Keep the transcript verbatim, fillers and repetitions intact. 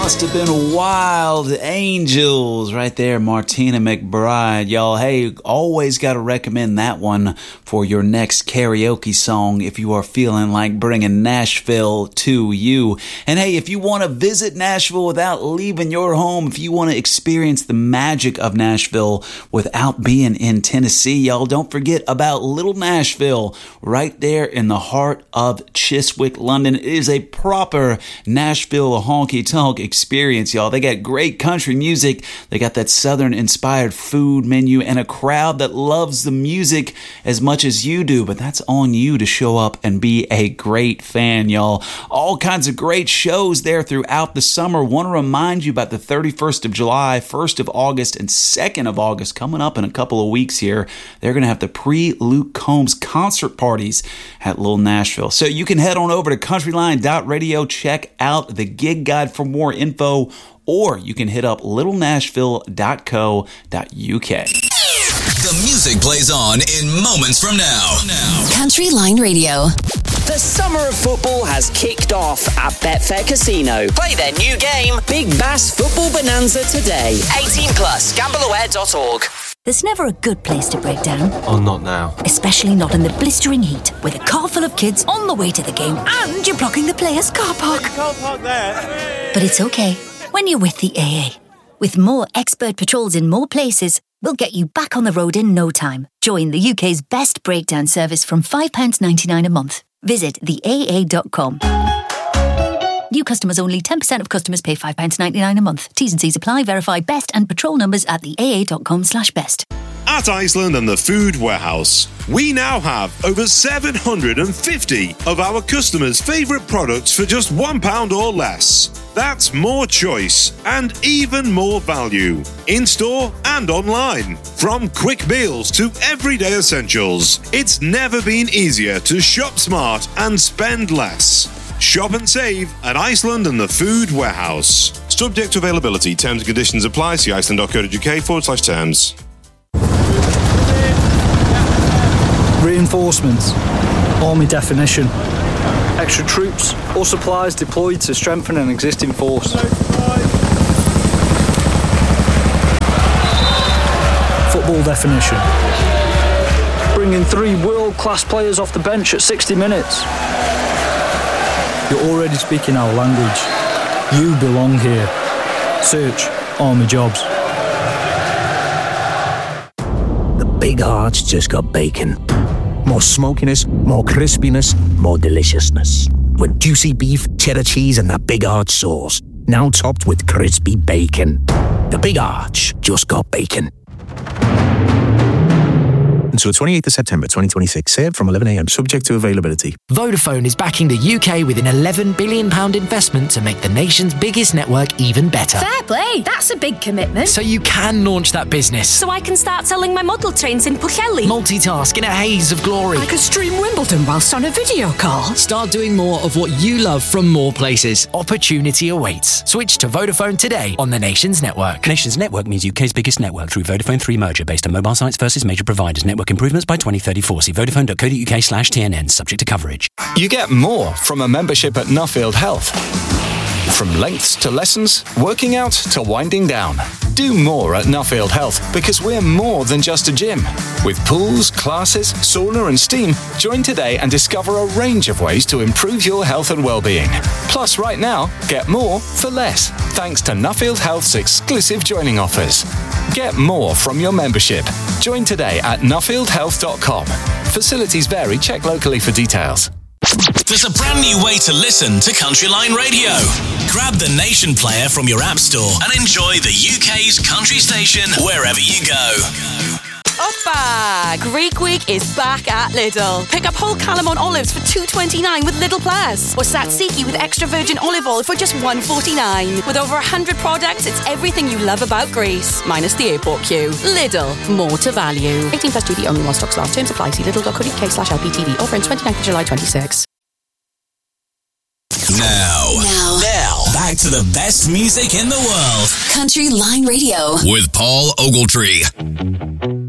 Must have been Wild Angels right there, Martina McBride. Y'all, hey, always got to recommend that one for your next karaoke song if you are feeling like bringing Nashville to you. And hey, if you want to visit Nashville without leaving your home, if you want to experience the magic of Nashville without being in Tennessee, y'all, don't forget about Little Nashville right there in the heart of Chiswick, London. It is a proper Nashville honky-tonk experience, y'all. They got great country music. They got that Southern-inspired food menu and a crowd that loves the music as much as you do, but that's on you to show up and be a great fan, y'all. All kinds of great shows there throughout the summer. Want to remind you about the thirty-first of July, first of August, and second of August coming up in a couple of weeks here. They're going to have the pre-Luke Combs concert parties at Little Nashville. So you can head on over to countryline dot radio, check out the gig guide for more info, or you can hit up little nashville dot co dot u k. The music plays on in moments from now. now. Country Line Radio. The summer of football has kicked off at Betfair Casino. Play their new game, Big Bass Football Bonanza, today. eighteen plus, gamble aware dot org. There's never a good place to break down. Oh, not now. Especially not in the blistering heat, with a car full of kids on the way to the game and you're blocking the players' car park. You can't park there. But it's okay when you're with the A A. With more expert patrols in more places, we'll get you back on the road in no time. Join the U K's best breakdown service from five pounds ninety-nine a month. Visit the A A dot com. New customers only. ten percent of customers pay five pounds ninety-nine a month. T's and C's apply. Verify best and patrol numbers at the A A dot com slash best. At Iceland and the Food Warehouse, we now have over seven hundred fifty of our customers' favourite products for just one pound or less. That's more choice and even more value. In-store and online. From quick meals to everyday essentials, it's never been easier to shop smart and spend less. Shop and save at Iceland and the Food Warehouse. Subject to availability. Terms and conditions apply. See iceland dot co dot u k forward slash terms. Reinforcements. Army definition. Extra troops or supplies deployed to strengthen an existing force. Football definition. Bringing three world-class players off the bench at sixty minutes. You're already speaking our language. You belong here. Search Army Jobs. The Big Arch just got bacon. More smokiness, more crispiness, more deliciousness. With juicy beef, cheddar cheese, and that Big Arch sauce. Now topped with crispy bacon. The Big Arch just got bacon. Until the twenty-eighth of September twenty twenty-six. Served from eleven a m, subject to availability. Vodafone is backing the U K with an eleven billion pounds investment to make the nation's biggest network even better. Fair play, that's a big commitment. So you can launch that business. So I can start selling my model trains in Pwllheli. Multitask in a haze of glory. I could stream Wimbledon whilst on a video call. Start doing more of what you love from more places. Opportunity awaits. Switch to Vodafone today on the Nation's network. Nation's network means U K's biggest network through Vodafone three merger based on mobile sites versus major providers. Network improvements by twenty thirty-four. See vodafone dot co dot u k slash T N N, subject to coverage. You get more from a membership at Nuffield Health. From lengths to lessons, working out to winding down. Do more at Nuffield Health because we're more than just a gym. With pools, classes, sauna and steam, join today and discover a range of ways to improve your health and well-being. Plus, right now, get more for less, thanks to Nuffield Health's exclusive joining offers. Get more from your membership. Join today at nuffield health dot com. Facilities vary. Check locally for details. There's a brand new way to listen to Country Line Radio. Grab the Nation player from your app store and enjoy the U K's country station wherever you go. Oppa! Greek Week is back at Lidl. Pick up whole Calamon olives for two twenty-nine with Lidl Plus, or Tzatziki with extra virgin olive oil for just one forty-nine. With over one hundred products, it's everything you love about Greece, minus the airport queue. Lidl, more to value. eighteen plus G B only while stocks last. Terms apply. See lidl dot co dot u k slash L P T V. Offer in twenty-ninth of July twenty-six. Now, Now, now, back to the best music in the world. Country Line Radio With Paul Ogletree.